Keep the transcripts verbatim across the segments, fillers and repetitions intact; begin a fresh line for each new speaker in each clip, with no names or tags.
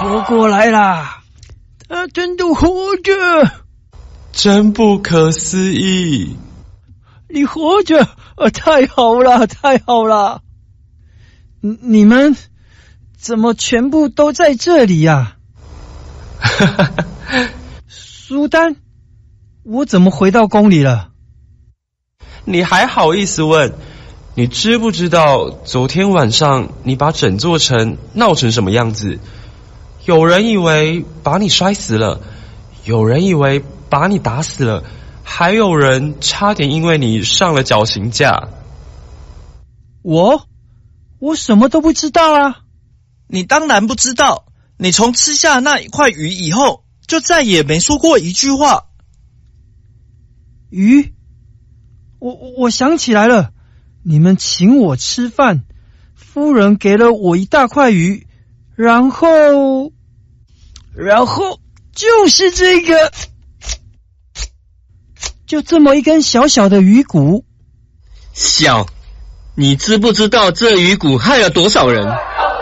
活过来啦！他真的活着，
真不可思议！
你活着，啊，太好了，太好了！你你们怎么全部都在这里呀？苏丹，我怎么回到宫里了？
你还好意思问？你知不知道昨天晚上你把整座城闹成什么样子？有人以为把你摔死了，有人以为把你打死了，还有人差点因为你上了绞刑架。
我我什么都不知道啊！
你当然不知道，你从吃下那一块鱼以后，就再也没说过一句话。
鱼？我我想起来了，你们请我吃饭，夫人给了我一大块鱼，然后，然后就是这个，就这么一根小小的鱼骨。
小，你知不知道这鱼骨害了多少人？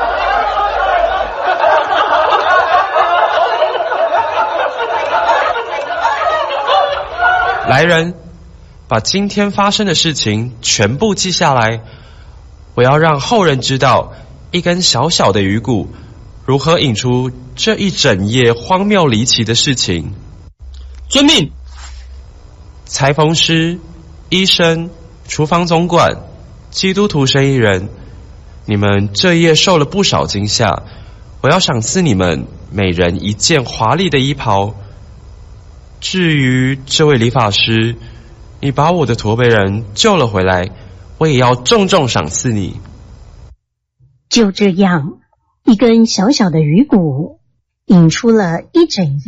来人，把今天发生的事情全部记下来，我要让后人知道一根小小的鱼骨如何引出这一整夜荒谬离奇的事情。
遵命。
裁缝师、医生、厨房总管、基督徒生意人，你们这夜受了不少惊吓，我要赏赐你们每人一件华丽的衣袍。至于这位理发师，你把我的驼背人救了回来，我也要重重赏赐你。
就这样，一根小小的鱼骨引出了一整夜